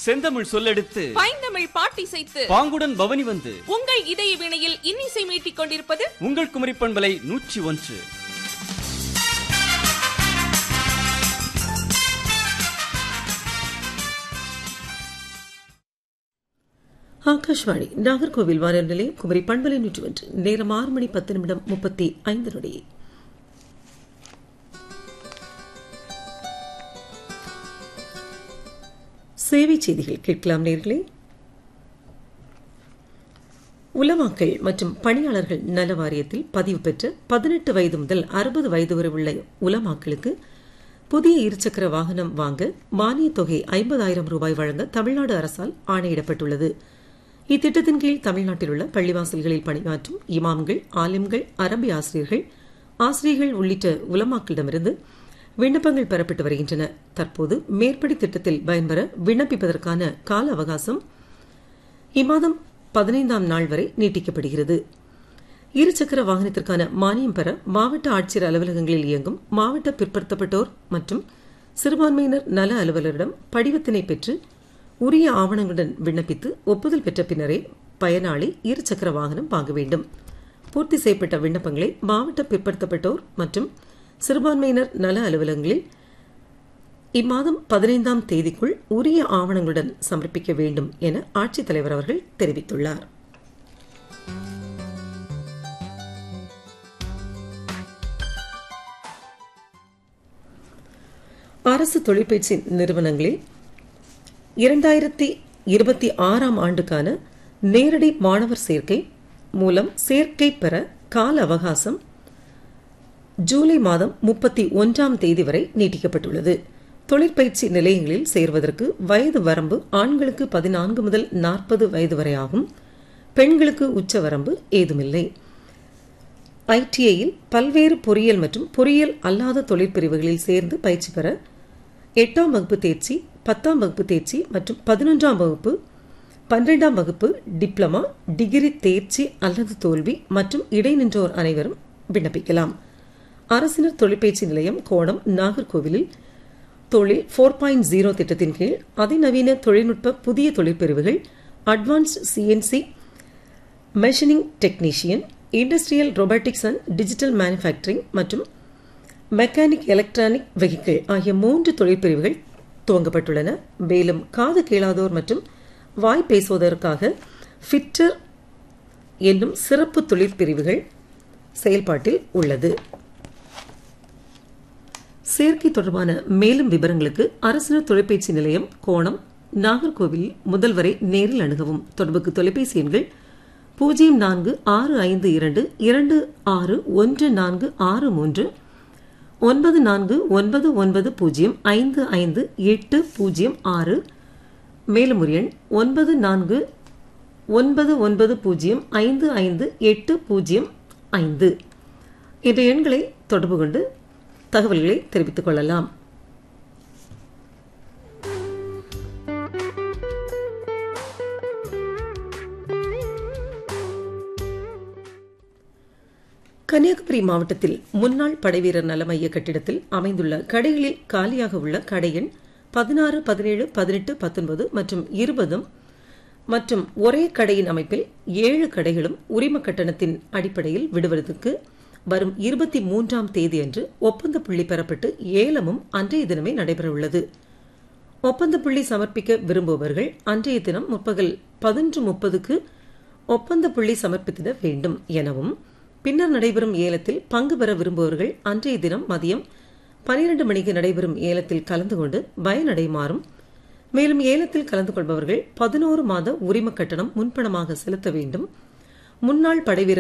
செந்தமிழ் சொல்லெடுத்து பைந்தமிழ் பாட்டிசைத்து பாங்குடன் பவனி வந்து உங்கள் இதய வினையில் இன்னிசை மீட்டிக் கொண்டிருப்பது உங்கள் குமரி பண்பலை 101. ஆகாஷ்வாணி நாகர்கோவில் வானொலி நிலையம் குமரி பண்பலை 101. நேரம் 6:10:35. சேவை செய்திகள் கேட்கலாம் நேர்களே. உலமாக்கல் மற்றும் பணியாளர்கள் நல வாரியத்தில் பதிவு பெற்ற 18 வயது முதல் 60 வயது வரை உள்ள உலமாக்களுக்கு புதிய இருசக்கர வாகனம் வாங்க மானியத் தொகை 50,000 ரூபாய் வழங்க தமிழ்நாடு அரசால் ஆணையிடப்பட்டுள்ளது. இத்திட்டத்தின் கீழ் தமிழ்நாட்டில் உள்ள பள்ளிவாசல்களில் பணியாற்றும் இமாம்கள், ஆலிம்கள், அரபி ஆசிரியர்கள் உள்ளிட்ட உலமாக்களிடமிருந்து விண்ணப்பங்கள் பெறப்பட்டு வருகின்றன. தற்போது மேற்படி திட்டத்தில் பயன்பெற விண்ணப்பிப்பதற்கான கால அவகாசம் இம்மாதம் 15ஆம் நாள் வரை நீட்டிக்கப்படுகிறது. இருசக்கர வாகனத்திற்கான மானியம் பெற மாவட்ட ஆட்சியர் அலுவலகங்களில் இயங்கும் மாவட்ட பிற்படுத்தப்பட்டோர் மற்றும் சிறுபான்மையினர் நல அலுவலரிடம் படிவத்தினை பெற்று உரிய ஆவணங்களுடன் விண்ணப்பித்து ஒப்புதல் பெற்ற பின்னரே பயனாளி இருசக்கர வாகனம் வாங்க வேண்டும். பூர்த்தி செய்யப்பட்ட விண்ணப்பங்களை மாவட்ட பிற்படுத்தப்பட்டோர் மற்றும் சிறுபான்மையினர் நல அலுவலகங்களில் இம்மாதம் 15ஆம் தேதிக்குள் உரிய ஆவணங்களுடன் சமர்ப்பிக்க வேண்டும் என ஆட்சித்தலைவர் அவர்கள் தெரிவித்துள்ளார். அரசு தொழிற்பயிற்சி நிறுவனங்களில் 2026ஆம் ஆண்டுக்கான நேரடி மாணவர் சேர்க்கை மூலம் சேர்க்கை பெற கால அவகாசம் ஜூலை மாதம் 31ஆம் தேதி வரை நீட்டிக்கப்பட்டுள்ளது. தொழிற்பயிற்சி நிலையங்களில் சேர்வதற்கு வயது வரம்பு ஆண்களுக்கு 14 முதல் 40 வயது வரை ஆகும். பெண்களுக்கு உச்ச வரம்பு ஏதுமில்லை. ஐடிஐயில் பல்வேறு பொறியியல் மற்றும் பொறியியல் அல்லாத தொழிற்பிரிவுகளில் சேர்ந்து பயிற்சி பெற 8ஆம் வகுப்பு தேர்ச்சி, 10ஆம் வகுப்பு தேர்ச்சி மற்றும் 11ஆம் வகுப்பு 12ஆம் வகுப்பு டிப்ளமா, டிகிரி தேர்ச்சி அல்லது தோல்வி மற்றும் இடைநின்றோர் அனைவரும் விண்ணப்பிக்கலாம். அரசினர் தொழிற்பயிற்சி நிலையம் கோணம் நாகர்கோவிலில் தொழில் 4.0 திட்டத்தின் கீழ் அதிநவீன தொழில்நுட்ப புதிய தொழிற்பிரிவுகள் advanced CNC machining technician, industrial robotics and digital manufacturing மற்றும் மெக்கானிக் எலக்ட்ரானிக் வெஹிக்கிள் ஆகிய 3 தொழிற்பிரிவுகள் துவங்கப்பட்டுள்ளன. மேலும் காது கேளாதோர் மற்றும் வாய் பேசுவதற்காக ஃபிட்டர் என்னும் சிறப்பு தொழிற்பிரிவுகள் செயல்பாட்டில் உள்ளது. சேர்க்கை தொடர்பான மேலும் விவரங்களுக்கு அரசினர் தொழிற்பயிற்சி நிலையம் கோணம் நாகர்கோவில் முதல்வரை நேரில் அணுகவும். தொடர்புக்கு தொலைபேசி எண்கள் 0465226143 949990550806, மேலும் ஒரு எண் 949990550805 என்ற எண்களை தொடர்பு கொண்டு தகவல்களை தெரிவித்துக் கொள்ளலாம். கன்னியாகுமரி மாவட்டத்தில் முன்னாள் படைவீரர் நல மைய கட்டிடத்தில் அமைந்துள்ள கடைகளில் காலியாக உள்ள கடை எண் 16, 17, 18, 19 மற்றும் 20 மற்றும் ஒரே கடையின் அமைப்பில் 7 கடைகளும் உரிம கட்டணத்தின் அடிப்படையில் விடுவதற்கு வரும் 23ஆம் தேதி அன்று ஒப்பந்த புள்ளி பெறப்பட்டு ஏலமும் அன்றைய தினமே நடைபெறவுள்ளது. ஒப்பந்த புள்ளி சமர்ப்பிக்க விரும்புபவர்கள் அன்றைய தினம் முற்பகல் 11:30க்கு ஒப்பந்த புள்ளி சமர்ப்பித்திட வேண்டும் எனவும், பின்னர் நடைபெறும் ஏலத்தில் பங்கு பெற விரும்புபவர்கள் அன்றைய தினம் மதியம் 12 மணிக்கு நடைபெறும் ஏலத்தில் கலந்து கொண்டு பயனடைமாறும், மேலும் ஏலத்தில் கலந்து கொள்பவர்கள் 11 மாத உரிம கட்டணம் முன்பணமாக செலுத்த வேண்டும். முன்னாள் படைவீரர்